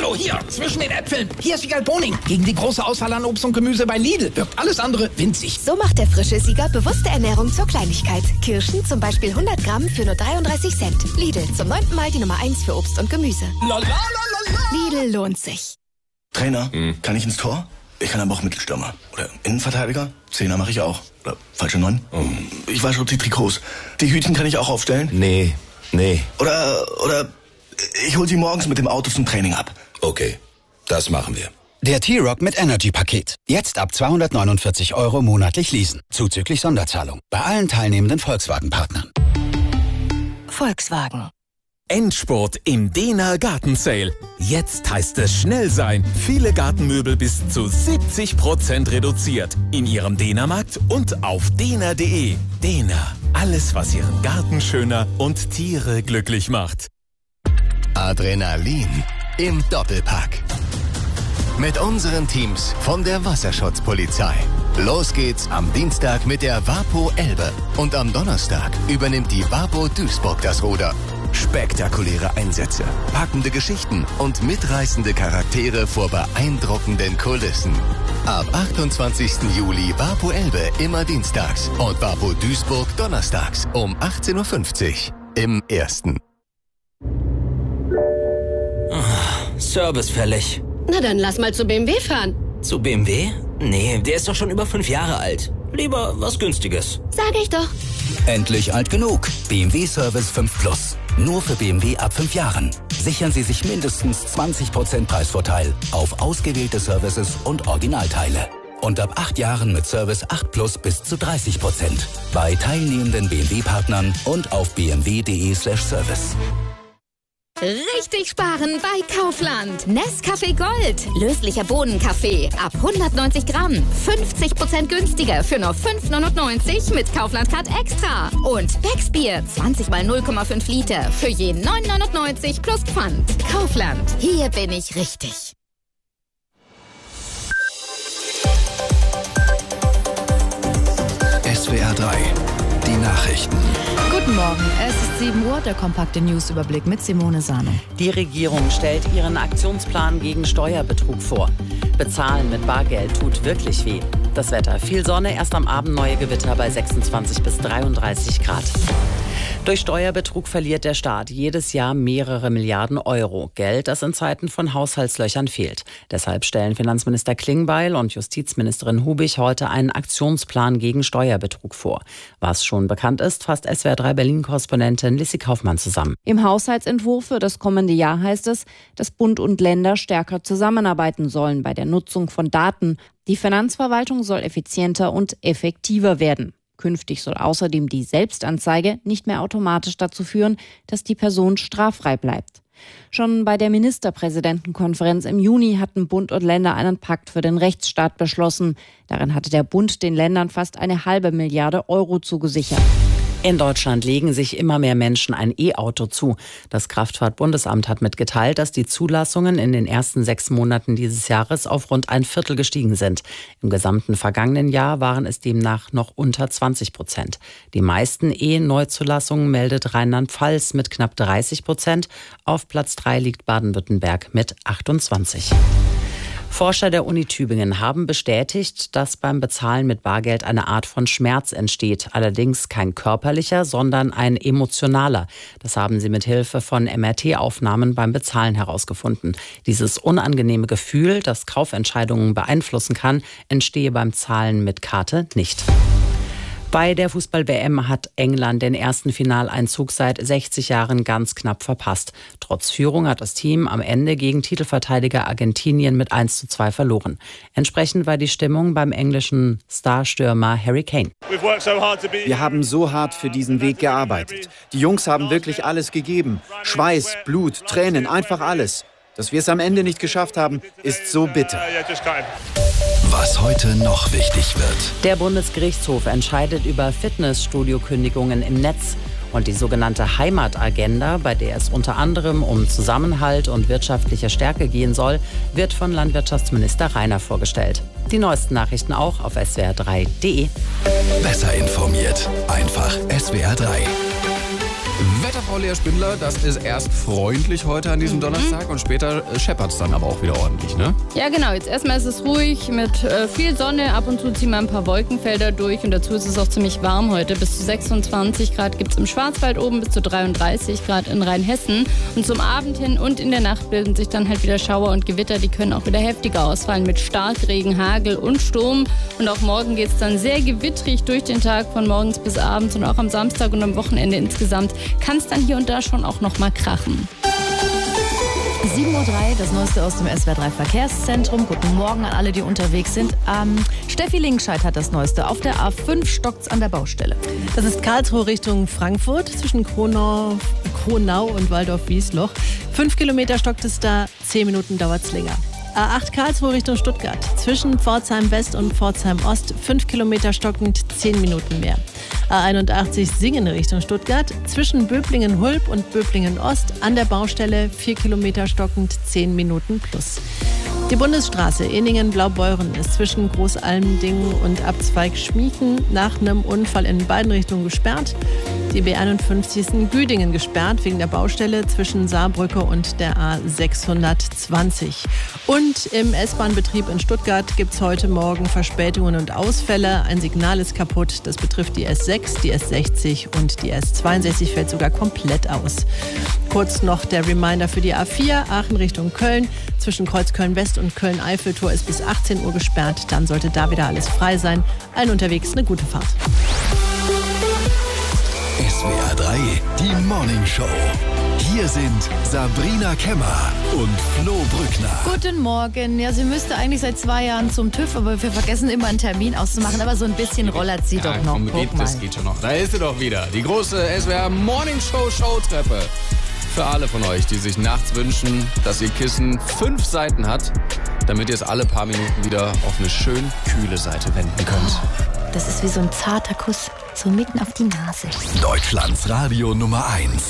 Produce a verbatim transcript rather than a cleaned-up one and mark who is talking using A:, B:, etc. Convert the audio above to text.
A: Hallo, hier, zwischen den Äpfeln. Hier ist Siegal Boning. Gegen die große Auswahl an Obst und Gemüse bei Lidl wirkt alles andere winzig.
B: So macht der frische Sieger bewusste Ernährung zur Kleinigkeit. Kirschen zum Beispiel hundert Gramm für nur dreiunddreißig Cent. Lidl, zum neunten Mal die Nummer eins für Obst und Gemüse.
A: La, la, la, la, la.
B: Lidl lohnt sich.
C: Trainer, hm. kann ich ins Tor? Ich kann aber auch Mittelstürmer. Oder Innenverteidiger? Zehner mache ich auch. Oder falsche Neun? Oh. Ich wasche auch die Trikots. Die Hütchen kann ich auch aufstellen?
D: Nee, nee.
C: Oder, oder ich hol sie morgens mit dem Auto zum Training ab.
D: Okay, das machen wir.
E: Der T-Rock mit Energy-Paket. Jetzt ab zweihundertneunundvierzig Euro monatlich leasen. Zuzüglich Sonderzahlung. Bei allen teilnehmenden Volkswagen-Partnern.
B: Volkswagen.
F: Endspurt im Dehner Garten Sale. Jetzt heißt es schnell sein. Viele Gartenmöbel bis zu siebzig Prozent reduziert. In Ihrem Dehnermarkt und auf dehner punkt de. Dehner. Alles, was Ihren Garten schöner und Tiere glücklich macht.
G: Adrenalin im Doppelpack. Mit unseren Teams von der Wasserschutzpolizei. Los geht's am Dienstag mit der Vapo Elbe. Und am Donnerstag übernimmt die Vapo Duisburg das Ruder. Spektakuläre Einsätze, packende Geschichten und mitreißende Charaktere vor beeindruckenden Kulissen. Ab achtundzwanzigsten Juli Vapo Elbe immer dienstags und Vapo Duisburg donnerstags um achtzehn Uhr fünfzig im Ersten.
H: Oh, Service fällig.
I: Na dann lass mal zu B M W fahren.
H: Zu B M W? Nee, der ist doch schon über fünf Jahre alt. Lieber was Günstiges.
I: Sag ich doch.
E: Endlich alt genug. B M W Service fünf Plus. Nur für B M W ab fünf Jahren. Sichern Sie sich mindestens zwanzig Prozent Preisvorteil auf ausgewählte Services und Originalteile. Und ab acht Jahren mit Service acht Plus bis zu dreißig Prozent. Bei teilnehmenden B M W-Partnern und auf b m w punkt de slash service.
J: Richtig sparen bei Kaufland. Nescafé Gold. Löslicher Bohnenkaffee. Ab hundertneunzig Gramm. fünfzig Prozent günstiger für nur fünf neunundneunzig mit Kaufland Card Extra. Und Becksbier. zwanzig mal null Komma fünf Liter. Für je neun neunundneunzig plus Pfand. Kaufland. Hier bin ich richtig.
K: S W R drei. Die Nachrichten.
L: Guten Morgen, es ist sieben Uhr, der kompakte Newsüberblick mit Simone Sano.
M: Die Regierung stellt ihren Aktionsplan gegen Steuerbetrug vor. Bezahlen mit Bargeld tut wirklich weh. Das Wetter, viel Sonne, erst am Abend neue Gewitter bei sechsundzwanzig bis dreiunddreißig Grad. Durch Steuerbetrug verliert der Staat jedes Jahr mehrere Milliarden Euro. Geld, das in Zeiten von Haushaltslöchern fehlt. Deshalb stellen Finanzminister Klingbeil und Justizministerin Hubig heute einen Aktionsplan gegen Steuerbetrug vor. Was schon bekannt ist, fasst S W R drei Berlin-Korrespondentin Lissi Kaufmann zusammen.
N: Im Haushaltsentwurf für das kommende Jahr heißt es, dass Bund und Länder stärker zusammenarbeiten sollen bei der Nutzung von Daten. Die Finanzverwaltung soll effizienter und effektiver werden. Künftig soll außerdem die Selbstanzeige nicht mehr automatisch dazu führen, dass die Person straffrei bleibt. Schon bei der Ministerpräsidentenkonferenz im Juni hatten Bund und Länder einen Pakt für den Rechtsstaat beschlossen. Darin hatte der Bund den Ländern fast eine halbe Milliarde Euro zugesichert.
M: In Deutschland legen sich immer mehr Menschen ein E-Auto zu. Das Kraftfahrtbundesamt hat mitgeteilt, dass die Zulassungen in den ersten sechs Monaten dieses Jahres auf rund ein Viertel gestiegen sind. Im gesamten vergangenen Jahr waren es demnach noch unter zwanzig Prozent. Die meisten E-Neuzulassungen meldet Rheinland-Pfalz mit knapp dreißig Prozent. Auf Platz drei liegt Baden-Württemberg mit achtundzwanzig. Forscher der Uni Tübingen haben bestätigt, dass beim Bezahlen mit Bargeld eine Art von Schmerz entsteht. Allerdings kein körperlicher, sondern ein emotionaler. Das haben sie mit Hilfe von M R T-Aufnahmen beim Bezahlen herausgefunden. Dieses unangenehme Gefühl, das Kaufentscheidungen beeinflussen kann, entstehe beim Zahlen mit Karte nicht. Bei der Fußball-W M hat England den ersten Finaleinzug seit sechzig Jahren ganz knapp verpasst. Trotz Führung hat das Team am Ende gegen Titelverteidiger Argentinien mit eins zu zwei verloren. Entsprechend war die Stimmung beim englischen Starstürmer Harry Kane.
O: Wir haben so hart für diesen Weg gearbeitet. Die Jungs haben wirklich alles gegeben. Schweiß, Blut, Tränen, einfach alles. Dass wir es am Ende nicht geschafft haben, ist so bitter.
K: Was heute noch wichtig wird.
M: Der Bundesgerichtshof entscheidet über Fitnessstudio-Kündigungen im Netz. Und die sogenannte Heimatagenda, bei der es unter anderem um Zusammenhalt und wirtschaftliche Stärke gehen soll, wird von Landwirtschaftsminister Rainer vorgestellt. Die neuesten Nachrichten auch auf S W R drei punkt de.
K: Besser informiert. Einfach S W R drei.
P: Wetterfrau Lea Spindler, das ist erst freundlich heute an diesem mhm. Donnerstag und später scheppert es dann aber auch wieder ordentlich, ne?
Q: Ja, genau. Jetzt erstmal ist es ruhig mit äh, viel Sonne. Ab und zu ziehen wir ein paar Wolkenfelder durch und dazu ist es auch ziemlich warm heute. Bis zu sechsundzwanzig Grad gibt es im Schwarzwald oben, bis zu dreiunddreißig Grad in Rheinhessen. Und zum Abend hin und in der Nacht bilden sich dann halt wieder Schauer und Gewitter. Die können auch wieder heftiger ausfallen mit Starkregen, Hagel und Sturm. Und auch morgen geht es dann sehr gewittrig durch den Tag von morgens bis abends und auch am Samstag und am Wochenende insgesamt kann es dann hier und da schon auch noch mal krachen.
L: sieben Uhr drei, das Neueste aus dem S W R drei Verkehrszentrum. Guten Morgen an alle, die unterwegs sind. Ähm, Steffi Lingenscheid hat das Neueste. Auf der A fünf stockt's an der Baustelle.
R: Das ist Karlsruhe Richtung Frankfurt zwischen Kronau, Kronau und Waldorf-Wiesloch. Fünf Kilometer stockt es da, zehn Minuten dauert's länger. A acht Karlsruhe Richtung Stuttgart. Zwischen Pforzheim West und Pforzheim Ost. fünf Kilometer stockend, zehn Minuten mehr. A einundachtzig Singen Richtung Stuttgart. Zwischen Böblingen-Hulb und Böblingen-Ost an der Baustelle. vier Kilometer stockend, zehn Minuten plus. Die Bundesstraße Ehningen-Blaubeuren ist zwischen Großalmdingen und Abzweig Schmieden nach einem Unfall in beiden Richtungen gesperrt. Die B einundfünfzig ist in Güdingen gesperrt wegen der Baustelle zwischen Saarbrücke und der A sechshundertzwanzig. Und im S-Bahn-Betrieb in Stuttgart gibt es heute Morgen Verspätungen und Ausfälle. Ein Signal ist kaputt. Das betrifft die S sechs, die S sechzig und die S zweiundsechzig fällt sogar komplett aus. Kurz noch der Reminder für die A vier, Aachen Richtung Köln. Zwischen Kreuzköln West und Köln-Eiffeltor ist bis achtzehn Uhr gesperrt. Dann sollte da wieder alles frei sein. Allen unterwegs eine gute Fahrt.
K: S W R drei, die Morning Show. Hier sind Sabrina Kemmer und Flo Brückner.
L: Guten Morgen. Ja, sie müsste eigentlich seit zwei Jahren zum TÜV, aber wir vergessen immer einen Termin auszumachen. Aber so ein bisschen rollert sie
P: ja,
L: doch noch.
P: Komm, geht, das geht schon noch. Da ist sie doch wieder. Die große S W R Morning Show Showtreppe. Für alle von euch, die sich nachts wünschen, dass ihr Kissen fünf Seiten hat, damit ihr es alle paar Minuten wieder auf eine schön kühle Seite wenden könnt.
B: Das ist wie so ein zarter Kuss, so mitten auf die Nase.
K: Deutschlands Radio Nummer eins.